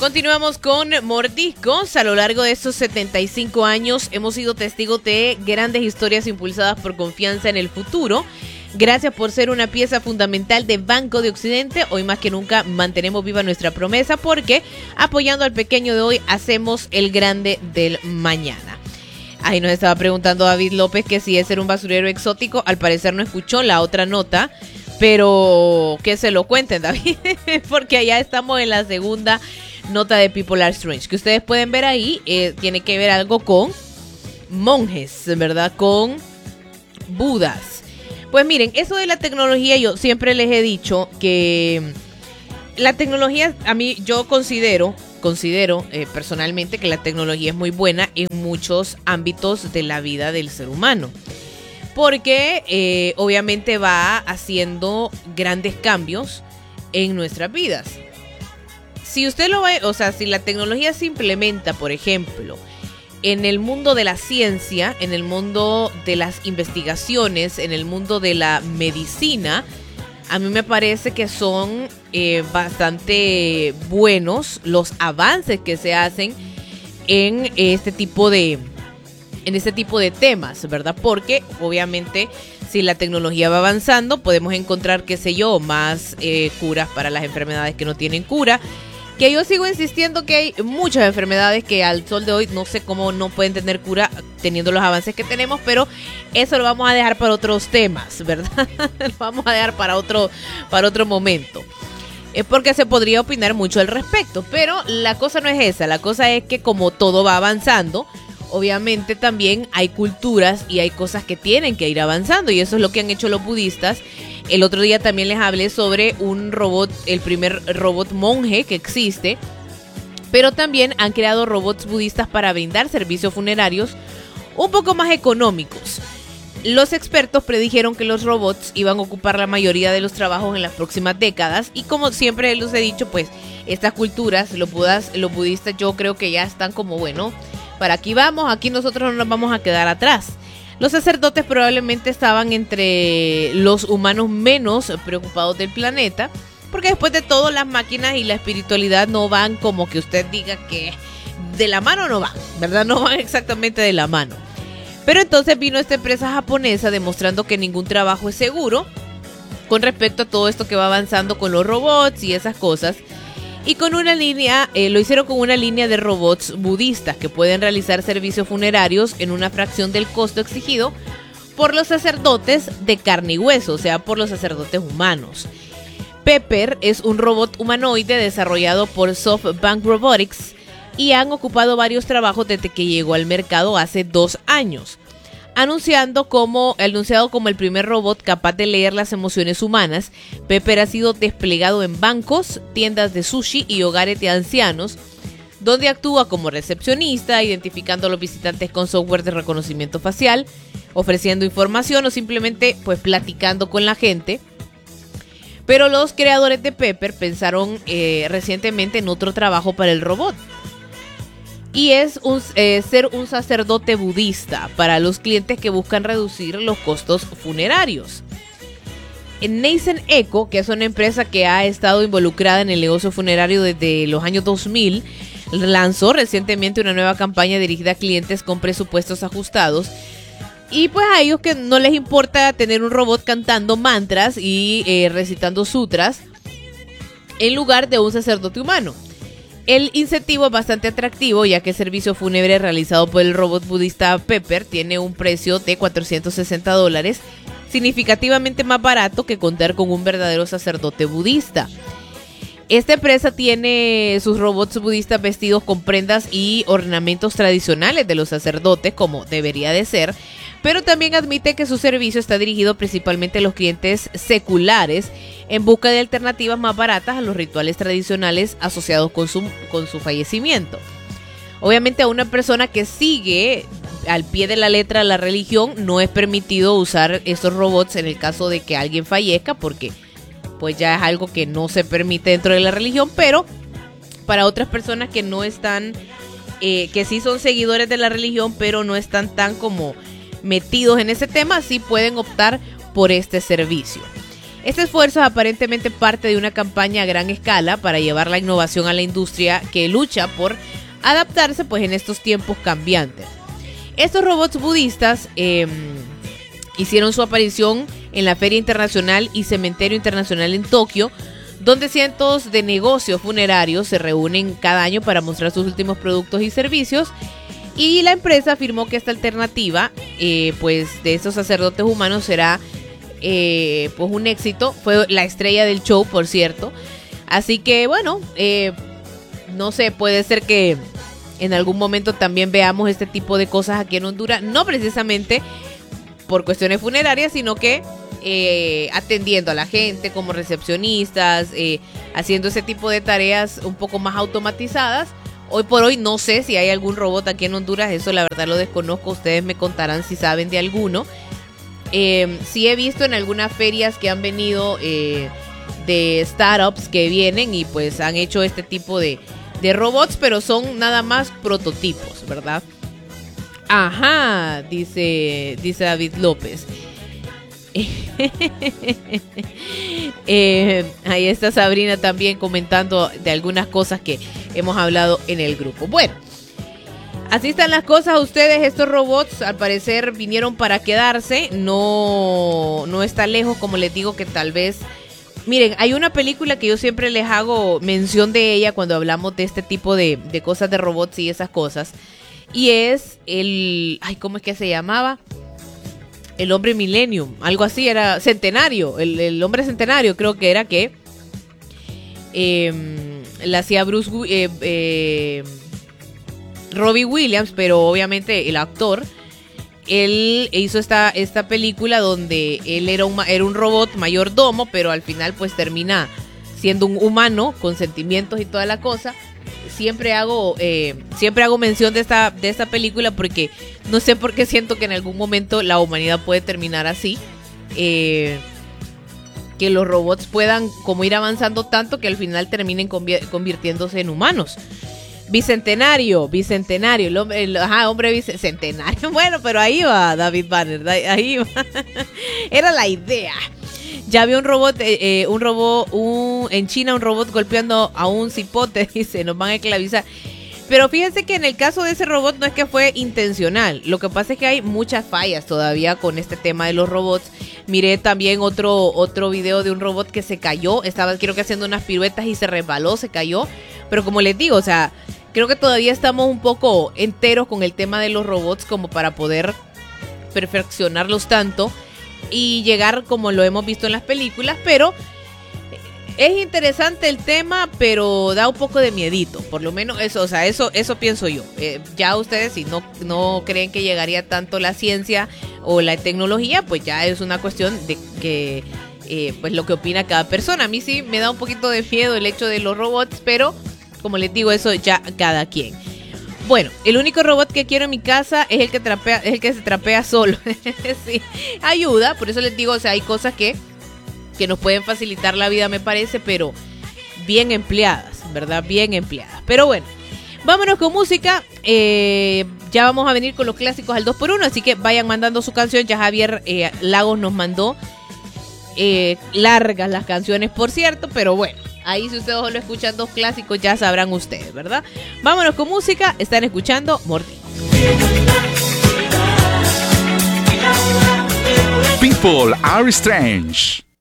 Continuamos con Mordiscos. A lo largo de estos 75 años hemos sido testigos de grandes historias impulsadas por confianza en el futuro. Gracias por ser una pieza fundamental de Banco de Occidente. Hoy más que nunca mantenemos viva nuestra promesa porque apoyando al pequeño de hoy hacemos el grande del mañana. Ahí nos estaba preguntando David López que si es ser un basurero exótico. Al parecer no escuchó la otra nota, pero que se lo cuenten, David, porque allá estamos en la segunda nota de People Are Strange, que ustedes pueden ver ahí. Tiene que ver algo con monjes, ¿verdad? Con budas. Pues miren, eso de la tecnología, yo siempre les he dicho que la tecnología, a mí, yo considero personalmente que la tecnología es muy buena en muchos ámbitos de la vida del ser humano. Porque obviamente va haciendo grandes cambios en nuestras vidas. Si usted lo ve, o sea, si la tecnología se implementa, por ejemplo, en el mundo de la ciencia, en el mundo de las investigaciones, en el mundo de la medicina, a mí me parece que son bastante buenos los avances que se hacen en este tipo de temas, ¿verdad? Porque obviamente si la tecnología va avanzando podemos encontrar, qué sé yo, más curas para las enfermedades que no tienen cura. Que yo sigo insistiendo que hay muchas enfermedades que al sol de hoy no sé cómo no pueden tener cura teniendo los avances que tenemos, pero eso lo vamos a dejar para otros temas, ¿verdad? Lo vamos a dejar para otro momento. Es porque se podría opinar mucho al respecto, pero la cosa no es esa. La cosa es que como todo va avanzando, obviamente también hay culturas y hay cosas que tienen que ir avanzando, y eso es lo que han hecho los budistas. El otro día también les hablé sobre un robot, el primer robot monje que existe, pero también han creado robots budistas para brindar servicios funerarios un poco más económicos. Los expertos predijeron que los robots iban a ocupar la mayoría de los trabajos en las próximas décadas, y como siempre les he dicho, pues estas culturas, los budistas, yo creo que ya están como, bueno, para aquí vamos, aquí nosotros no nos vamos a quedar atrás. Los sacerdotes probablemente estaban entre los humanos menos preocupados del planeta, porque después de todo las máquinas y la espiritualidad no van como que usted diga que de la mano, no van, ¿verdad? No van exactamente de la mano. Pero entonces vino esta empresa japonesa demostrando que ningún trabajo es seguro con respecto a todo esto que va avanzando con los robots y esas cosas. Y con una línea, lo hicieron con una línea de robots budistas que pueden realizar servicios funerarios en una fracción del costo exigido por los sacerdotes de carne y hueso, o sea, por los sacerdotes humanos. Pepper es un robot humanoide desarrollado por SoftBank Robotics y han ocupado varios trabajos desde que llegó al mercado hace 2 años. Anunciado como el primer robot capaz de leer las emociones humanas, Pepper ha sido desplegado en bancos, tiendas de sushi y hogares de ancianos, donde actúa como recepcionista, identificando a los visitantes con software de reconocimiento facial, ofreciendo información o simplemente pues platicando con la gente. Pero los creadores de Pepper pensaron recientemente en otro trabajo para el robot. Y es ser un sacerdote budista para los clientes que buscan reducir los costos funerarios. Nascent Echo, que es una empresa que ha estado involucrada en el negocio funerario desde los años 2000, lanzó recientemente una nueva campaña dirigida a clientes con presupuestos ajustados. Y pues a ellos que no les importa tener un robot cantando mantras y recitando sutras en lugar de un sacerdote humano. El incentivo es bastante atractivo, ya que el servicio fúnebre realizado por el robot budista Pepper tiene un precio de $460, significativamente más barato que contar con un verdadero sacerdote budista. Esta empresa tiene sus robots budistas vestidos con prendas y ornamentos tradicionales de los sacerdotes, como debería de ser, pero también admite que su servicio está dirigido principalmente a los clientes seculares en busca de alternativas más baratas a los rituales tradicionales asociados con su fallecimiento. Obviamente a una persona que sigue al pie de la letra la religión no es permitido usar estos robots en el caso de que alguien fallezca, porque pues ya es algo que no se permite dentro de la religión, pero para otras personas que no están, que sí son seguidores de la religión, pero no están tan como metidos en ese tema, sí pueden optar por este servicio. Este esfuerzo es aparentemente parte de una campaña a gran escala para llevar la innovación a la industria que lucha por adaptarse pues en estos tiempos cambiantes. Estos robots budistas hicieron su aparición en la Feria Internacional y Cementerio Internacional en Tokio, donde cientos de negocios funerarios se reúnen cada año para mostrar sus últimos productos y servicios. Y la empresa afirmó que esta alternativa pues de estos sacerdotes humanos será pues un éxito. Fue la estrella del show, por cierto. Así que bueno, no sé, puede ser que en algún momento también veamos este tipo de cosas aquí en Honduras, no precisamente por cuestiones funerarias, sino que atendiendo a la gente como recepcionistas, haciendo ese tipo de tareas un poco más automatizadas. Hoy por hoy no sé si hay algún robot aquí en Honduras, eso la verdad lo desconozco, ustedes me contarán si saben de alguno. Sí he visto en algunas ferias que han venido de startups que vienen y pues han hecho este tipo de robots, pero son nada más prototipos, ¿verdad? Ajá, dice David López. Ahí está Sabrina también comentando de algunas cosas que hemos hablado en el grupo. Bueno, así están las cosas. Ustedes, estos robots al parecer vinieron para quedarse. No está lejos, como les digo, que tal vez... Miren, hay una película que yo siempre les hago mención de ella cuando hablamos de este tipo de cosas de robots y esas cosas. Y es ¿cómo es que se llamaba? El hombre Millennium, algo así, era Centenario, el hombre Centenario, creo que era que la hacía Robbie Williams, pero obviamente el actor, él hizo esta película donde él era un robot mayordomo, pero al final pues termina siendo un humano con sentimientos y toda la cosa. Siempre hago mención de esta película porque no sé por qué siento que en algún momento la humanidad puede terminar así, que los robots puedan como ir avanzando tanto que al final terminen convirtiéndose en humanos. Bicentenario, el hombre bicentenario. Bueno, pero ahí va David Banner, ahí va. Era la idea. Ya vi un robot, en China un robot golpeando a un cipote, dice, nos van a esclavizar. Pero fíjense que en el caso de ese robot no es que fue intencional. Lo que pasa es que hay muchas fallas todavía con este tema de los robots. Miré también otro video de un robot que se cayó. Estaba creo que haciendo unas piruetas y se resbaló, se cayó. Pero como les digo, o sea, creo que todavía estamos un poco enteros con el tema de los robots como para poder perfeccionarlos tanto y llegar como lo hemos visto en las películas, pero es interesante el tema, pero da un poco de miedito, por lo menos eso, o sea, eso pienso yo. Ya ustedes si no creen que llegaría tanto la ciencia o la tecnología, pues ya es una cuestión de que pues lo que opina cada persona. A mí sí me da un poquito de miedo el hecho de los robots, pero como les digo, eso ya cada quien. Bueno, el único robot que quiero en mi casa es el que se trapea solo. Sí, ayuda, por eso les digo, o sea, hay cosas que nos pueden facilitar la vida, me parece, pero bien empleadas, ¿verdad? Bien empleadas. Pero bueno, vámonos con música. Ya vamos a venir con los clásicos al 2x1, así que vayan mandando su canción. Ya Javier Lagos nos mandó largas las canciones, por cierto, pero bueno. Ahí si ustedes solo escuchan dos clásicos ya sabrán ustedes, ¿verdad? Vámonos con música, están escuchando Mordi. People are strange.